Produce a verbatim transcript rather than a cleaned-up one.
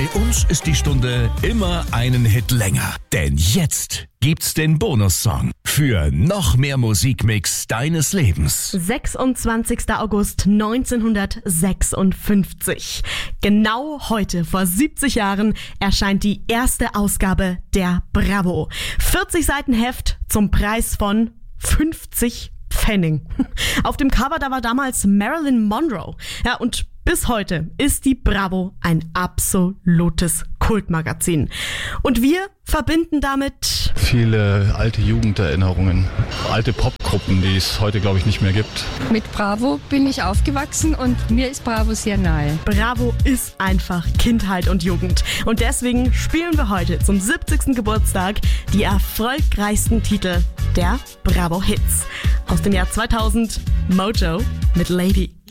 Bei uns ist die Stunde immer einen Hit länger. Denn jetzt gibt's den Bonussong für noch mehr Musikmix deines Lebens. sechsundzwanzigster August neunzehnhundertsechsundfünfzig. Genau heute, vor siebzig Jahren, erscheint die erste Ausgabe der Bravo. vierzig Seiten Heft zum Preis von fünfzig Pfennig. Auf dem Cover, da war damals Marilyn Monroe. Ja, und bis heute ist die Bravo ein absolutes Kultmagazin. Und wir verbinden damit viele alte Jugenderinnerungen, alte Popgruppen, die es heute, glaube ich, nicht mehr gibt. Mit Bravo bin ich aufgewachsen und mir ist Bravo sehr nahe. Bravo ist einfach Kindheit und Jugend. Und deswegen spielen wir heute zum siebzigsten Geburtstag die erfolgreichsten Titel der Bravo-Hits. Aus dem Jahr zweitausend, Mojo mit Lady.